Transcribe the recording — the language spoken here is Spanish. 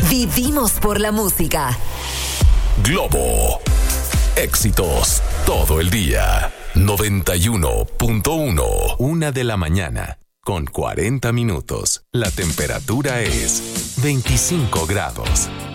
Vivimos por la música. Globo. Éxitos todo el día. 91.1. 1 de la mañana. Con 40 minutos. La temperatura es 25 grados.